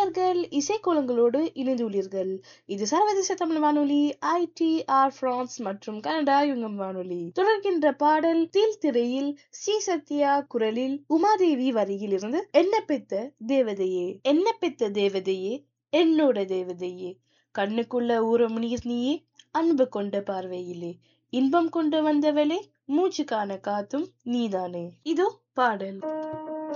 நேயர்கள் இசைக்கோலங்களோடு இணைந்துள்ளீர்கள். இது சர்வதேச தமிழ் வானொலி ITR பிரான்ஸ் மற்றும் கனடா யுங்கம் வானொலி. தொடர்கின்ற பாடல் தீல் திரையில் சி சத்யா குரலில் உமாதேவி வரியில் இருந்து என்ன பெத்த தேவதையே என்ன பெத்த தேவதையே என்னோட தேவதையே கண்ணுக்குள்ள ஊறும் நீர் நீயே அன்பு கொண்ட பார்வையிலே இன்பம் கொண்டு வந்தவளே மூச்சு காண காத்தும் நீதானே. இதோ பாடல்.